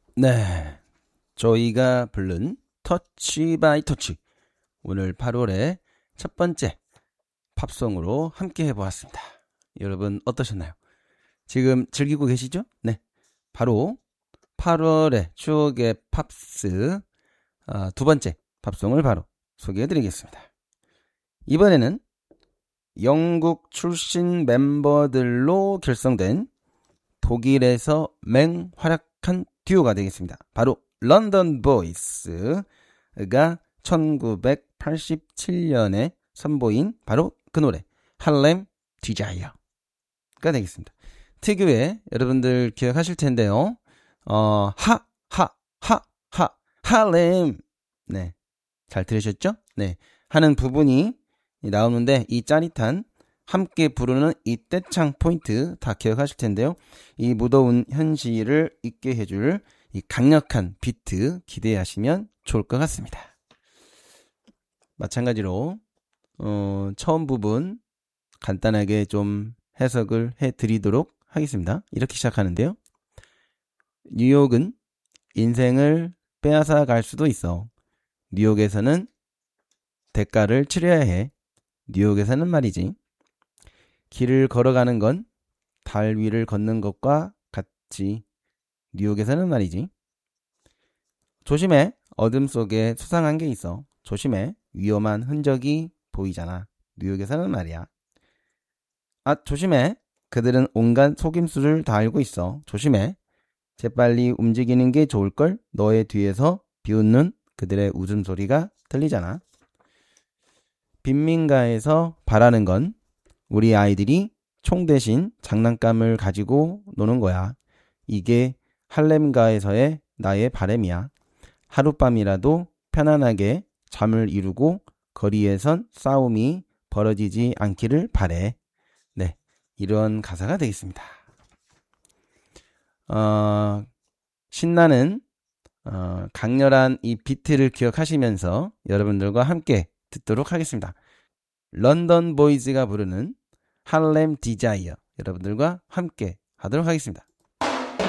네, 저희가 부른 터치 바이 터치, 오늘 8월의 첫 번째 팝송으로 함께 해보았습니다. 여러분 어떠셨나요? 지금 즐기고 계시죠? 네, 바로 8월의 추억의 팝스 두 번째 팝송을 바로 소개해드리겠습니다. 이번에는 영국 출신 멤버들로 결성된 독일에서 맹활약한 듀오가 되겠습니다. 바로 런던 보이스가 1987년에 선보인 바로 그 노래 할렘 디자이어가 되겠습니다. 특유의 여러분들 기억하실 텐데요. 할렘, 네, 잘 들으셨죠? 네, 하는 부분이 나오는데 이 짜릿한 함께 부르는 이 떼창 포인트 다 기억하실 텐데요. 이 무더운 현실을 잊게 해줄 이 강력한 비트 기대하시면 좋을 것 같습니다. 마찬가지로 처음 부분 간단하게 좀 해석을 해드리도록 하겠습니다. 이렇게 시작하는데요. 뉴욕은 인생을 빼앗아 갈 수도 있어. 뉴욕에서는 대가를 치러야 해. 뉴욕에서는 말이지. 길을 걸어가는 건 달 위를 걷는 것과 같지. 뉴욕에서는 말이지. 조심해. 어둠 속에 수상한 게 있어. 조심해. 위험한 흔적이 보이잖아. 뉴욕에서는 말이야. 조심해. 그들은 온갖 속임수를 다 알고 있어. 조심해. 재빨리 움직이는 게 좋을걸? 너의 뒤에서 비웃는 그들의 웃음소리가 들리잖아. 빈민가에서 바라는 건 우리 아이들이 총 대신 장난감을 가지고 노는 거야. 이게 할렘가에서의 나의 바람이야. 하룻밤이라도 편안하게 잠을 이루고 거리에선 싸움이 벌어지지 않기를 바래. 네, 이런 가사가 되겠습니다. 신나는 강렬한 이 비트를 기억하시면서 여러분들과 함께 듣도록 하겠습니다. 런던 보이즈가 부르는 할렘 디자이어, 여러분들과 함께 하도록 하겠습니다.